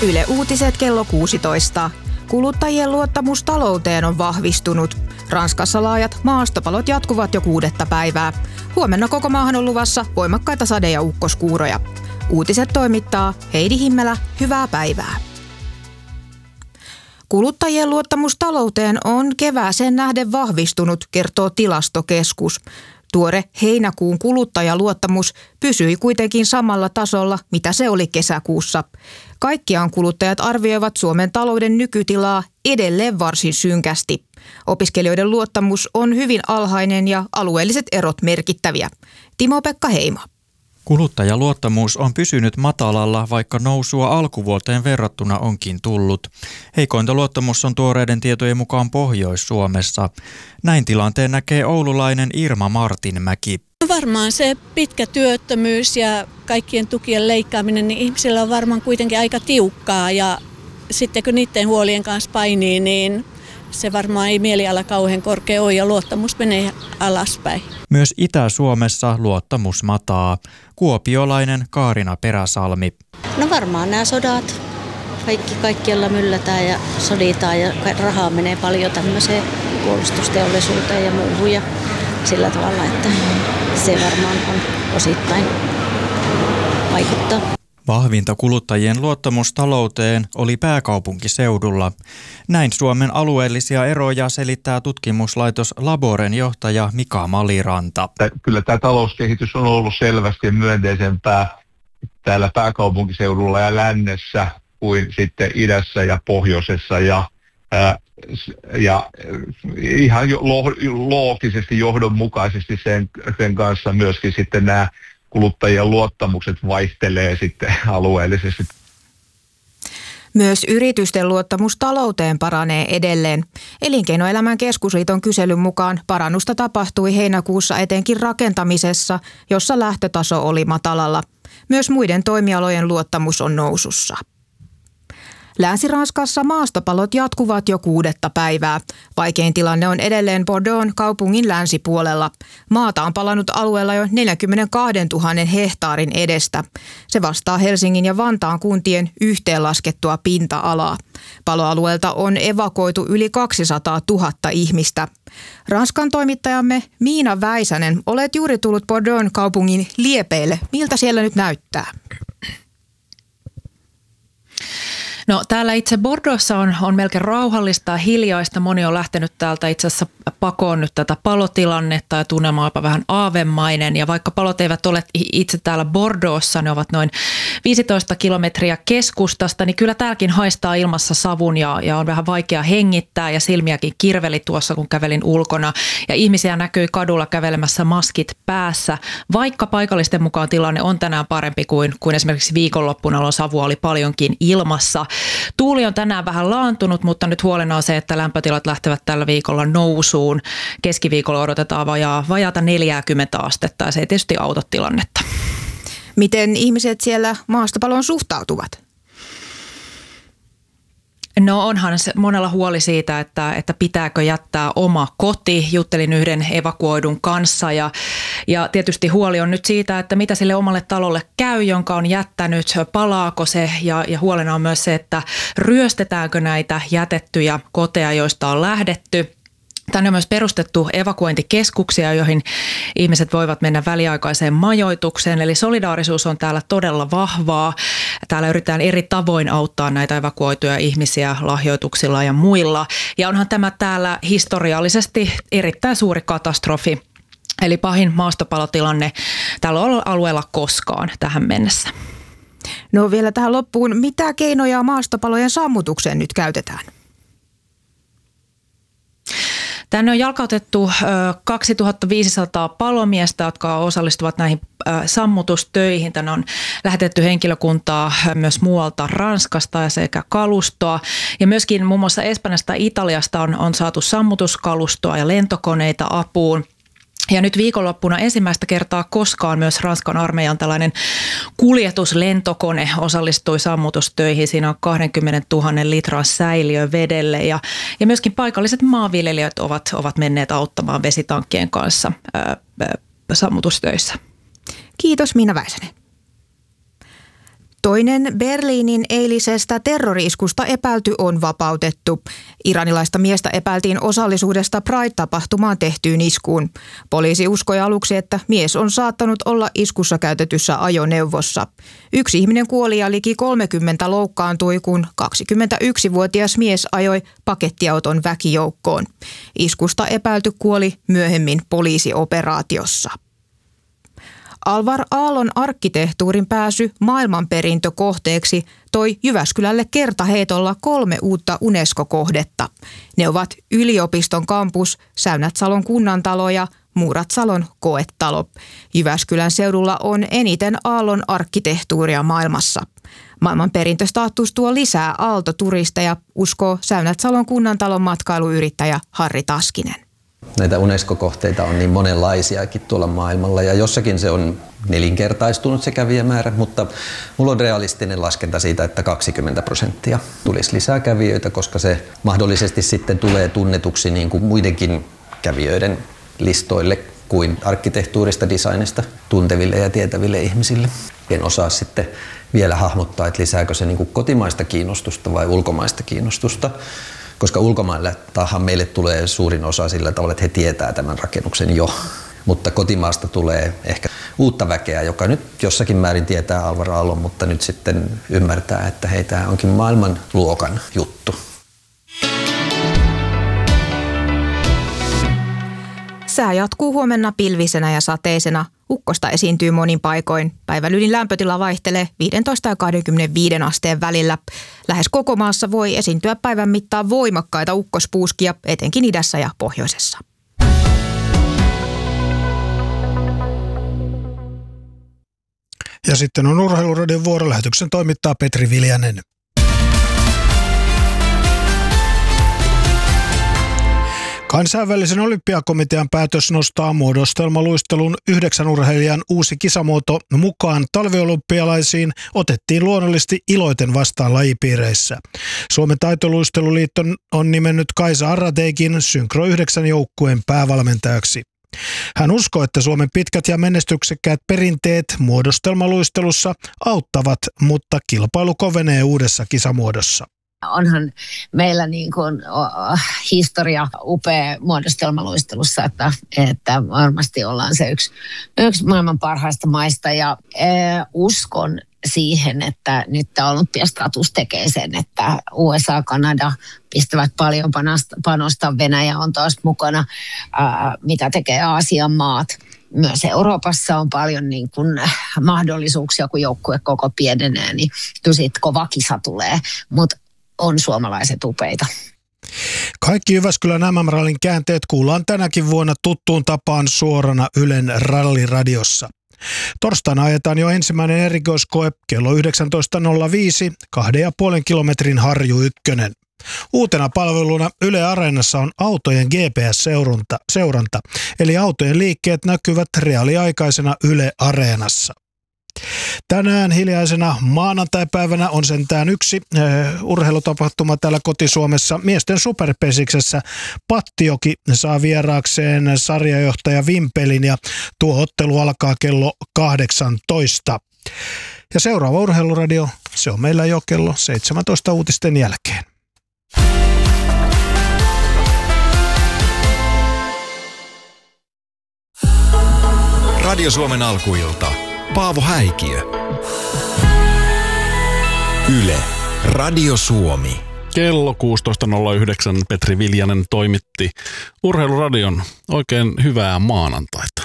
Yle Uutiset kello 16. Kuluttajien luottamus talouteen on vahvistunut. Ranskassa laajat maastopalot jatkuvat jo 6. päivää. Huomenna koko maahan on luvassa voimakkaita sade- ja ukkoskuuroja. Uutiset toimittaa Heidi Himmelä. Hyvää päivää. Kuluttajien luottamus talouteen on kevääseen nähden vahvistunut, kertoo Tilastokeskus. Tuore heinäkuun kuluttajaluottamus pysyi kuitenkin samalla tasolla, mitä se oli kesäkuussa. Kaikkiaan kuluttajat arvioivat Suomen talouden nykytilaa edelleen varsin synkästi. Opiskelijoiden luottamus on hyvin alhainen ja alueelliset erot merkittäviä. Timo-Pekka Heimo. Kuluttajaluottamus on pysynyt matalalla, vaikka nousua alkuvuoteen verrattuna onkin tullut. Heikointa luottamus on tuoreiden tietojen mukaan Pohjois-Suomessa. Näin tilanteen näkee oululainen Irma Martinmäki. Varmaan se pitkä työttömyys ja kaikkien tukien leikkaaminen, niin ihmisillä on varmaan kuitenkin aika tiukkaa. Ja sitten kun niiden huolien kanssa painii, niin se varmaan ei mieliala kauhean korkea ole ja luottamus menee alaspäin. Myös Itä-Suomessa luottamus mataa. Kuopiolainen Kaarina Peräsalmi. No varmaan nämä sodat. Kaikkialla myllätään ja soditaan ja rahaa menee paljon tämmöiseen puolustusteollisuuteen ja muuhun. Ja sillä tavalla, että se varmaan on osittain vaikuttaa. Vahvinta kuluttajien luottamus talouteen oli pääkaupunkiseudulla. Näin Suomen alueellisia eroja selittää tutkimuslaitos Laboren johtaja Mika Maliranta. Kyllä tämä talouskehitys on ollut selvästi myönteisempää täällä pääkaupunkiseudulla ja lännessä kuin sitten idässä ja pohjoisessa ja ihan loogisesti johdonmukaisesti sen kanssa myöskin sitten nämä kuluttajien luottamukset vaihtelee sitten alueellisesti. Myös yritysten luottamus talouteen paranee edelleen. Elinkeinoelämän keskusliiton kyselyn mukaan parannusta tapahtui heinäkuussa etenkin rakentamisessa, jossa lähtötaso oli matalalla. Myös muiden toimialojen luottamus on nousussa. Länsi-Ranskassa maastopalot jatkuvat jo 6. päivää. Vaikein tilanne on edelleen Bordeaux'n kaupungin länsipuolella. Maata on palannut alueella jo 42 000 hehtaarin edestä. Se vastaa Helsingin ja Vantaan kuntien yhteenlaskettua pinta-alaa. Paloalueelta on evakuoitu yli 200 000 ihmistä. Ranskan toimittajamme Miina Väisänen, olet juuri tullut Bordeaux'n kaupungin liepeille. Miltä siellä nyt näyttää? No täällä itse Bordeauxssa on melkein rauhallista ja hiljaista. Moni on lähtenyt täältä itse asiassa pakoon nyt tätä palotilannetta ja tunnelma on jopa vähän aavemainen. Ja vaikka palot eivät ole itse täällä Bordeauxssa, ne ovat noin 15 kilometriä keskustasta, niin kyllä täälläkin haistaa ilmassa savun ja on vähän vaikea hengittää ja silmiäkin kirveli tuossa, kun kävelin ulkona. Ja ihmisiä näkyi kadulla kävelemässä maskit päässä, vaikka paikallisten mukaan tilanne on tänään parempi kuin esimerkiksi viikonloppuna, jolloin savua oli paljonkin ilmassa. Tuuli on tänään vähän laantunut, mutta nyt huolena on se, että lämpötilat lähtevät tällä viikolla nousuun. Keskiviikolla odotetaan vajaata 40 astetta ja se ei tietysti auta tilannetta. Miten ihmiset siellä maastopaloon suhtautuvat? No onhan monella huoli siitä, että pitääkö jättää oma koti. Juttelin yhden evakuoidun kanssa ja tietysti huoli on nyt siitä, että mitä sille omalle talolle käy, jonka on jättänyt, palaako se ja huolena on myös se, että ryöstetäänkö näitä jätettyjä koteja, joista on lähdetty. Tänne on myös perustettu evakuointikeskuksia, joihin ihmiset voivat mennä väliaikaiseen majoitukseen. Eli solidaarisuus on täällä todella vahvaa. Täällä yritetään eri tavoin auttaa näitä evakuoituja ihmisiä lahjoituksilla ja muilla. Ja onhan tämä täällä historiallisesti erittäin suuri katastrofi. Eli pahin maastopalotilanne tällä alueella koskaan tähän mennessä. No vielä tähän loppuun. Mitä keinoja maastopalojen sammutukseen nyt käytetään? Tänne on jalkautettu 2500 palomiestä, jotka osallistuvat näihin sammutustöihin. Tänne on lähetetty henkilökuntaa myös muualta Ranskasta ja sekä kalustoa. Ja myöskin muun muassa Espanjasta ja Italiasta on saatu sammutuskalustoa ja lentokoneita apuun. Ja nyt viikonloppuna ensimmäistä kertaa koskaan myös Ranskan armeijan tällainen kuljetuslentokone osallistui sammutustöihin. Siinä on 20 000 litran säiliö vedelle ja myöskin paikalliset maanviljelijät ovat menneet auttamaan vesitankkien kanssa sammutustöissä. Kiitos Miina Väisänen. Toinen Berliinin eilisestä terrori-iskusta epäilty on vapautettu. Iranilaista miestä epäiltiin osallisuudesta Pride-tapahtumaan tehtyyn iskuun. Poliisi uskoi aluksi, että mies on saattanut olla iskussa käytetyssä ajoneuvossa. 1 ihminen kuoli ja liki 30 loukkaantui, kun 21-vuotias mies ajoi pakettiauton väkijoukkoon. Iskusta epäilty kuoli myöhemmin poliisioperaatiossa. Alvar Aallon arkkitehtuurin pääsy maailmanperintökohteeksi toi Jyväskylälle kertaheitolla 3 uutta UNESCO-kohdetta. Ne ovat yliopiston kampus, Säynät-Salon kunnantalo ja Muurat-Salon koetalo. Jyväskylän seudulla on eniten Aallon arkkitehtuuria maailmassa. Maailmanperintöstatus tuo lisää aaltoturisteja, uskoo Säynät-Salon kunnantalon matkailuyrittäjä Harri Taskinen. Näitä UNESCO-kohteita on niin monenlaisiakin tuolla maailmalla ja jossakin se on 4-kertaistunut se kävijämäärä, mutta mulla on realistinen laskenta siitä, että 20% tulisi lisää kävijöitä, koska se mahdollisesti sitten tulee tunnetuksi niin kuin muidenkin kävijöiden listoille kuin arkkitehtuurista, designista tunteville ja tietäville ihmisille. En osaa sitten vielä hahmottaa, että lisääkö se niin kuin kotimaista kiinnostusta vai ulkomaista kiinnostusta. Koska ulkomailla meille tulee suurin osa sillä tavalla, että he tietää tämän rakennuksen jo. Mutta kotimaasta tulee ehkä uutta väkeä, joka nyt jossakin määrin tietää Alvar Aallon, mutta nyt sitten ymmärtää, että hei, tämä onkin maailmanluokan juttu. Sää jatkuu huomenna pilvisenä ja sateisena. Ukkosta esiintyy monin paikoin. Päivälydin lämpötila vaihtelee 15 ja 25 asteen välillä. Lähes koko maassa voi esiintyä päivän mittaan voimakkaita ukkospuuskia, etenkin idässä ja pohjoisessa. Ja sitten on Urheiluradion vuorolähetyksen toimittaa Petri Viljanen. Kansainvälisen olympiakomitean päätös nostaa muodostelmaluistelun 9 urheilijan uusi kisamuoto mukaan talviolympialaisiin otettiin luonnollisesti iloiten vastaan lajipiireissä. Suomen taitoluisteluliitto on nimennyt Kaisa Arrateikin Synkro 9 joukkueen päävalmentajaksi. Hän uskoo, että Suomen pitkät ja menestyksekkäät perinteet muodostelmaluistelussa auttavat, mutta kilpailu kovenee uudessa kisamuodossa. Onhan meillä niin kuin historia upea muodostelmaluistelussa, että varmasti ollaan se yksi maailman parhaista maista ja uskon siihen, että nyt tämä olympiastatus tekee sen, että USA, Kanada pistävät paljon panosta, Venäjä on taas mukana, mitä tekee Aasian maat. Myös Euroopassa on paljon niin kuin mahdollisuuksia, kun joukkue koko pienenee, niin kyllä siitä kova kisa tulee, mutta on suomalaiset upeita. Kaikki Jyväskylän MM-rallin käänteet kuullaan tänäkin vuonna tuttuun tapaan suorana Ylen ralliradiossa. Torstaina ajetaan jo ensimmäinen erikoiskoe kello 19.05 2,5 kilometrin Harju 1. Uutena palveluna Yle Areenassa on autojen GPS-seuranta, eli autojen liikkeet näkyvät reaaliaikaisena Yle Areenassa. Tänään hiljaisena maanantaipäivänä on sentään yksi urheilutapahtuma täällä koti-Suomessa. Miesten superpesiksessä Pattijoki saa vieraakseen sarjajohtaja Vimpelin ja tuo ottelu alkaa kello 18. Ja seuraava Urheiluradio, se on meillä jo kello 17 uutisten jälkeen. Radio Suomen alkuilta. Paavo Häikiö. Yle. Radio Suomi. Kello 16.09 Petri Viljanen toimitti Urheiluradion. Oikein hyvää maanantaita.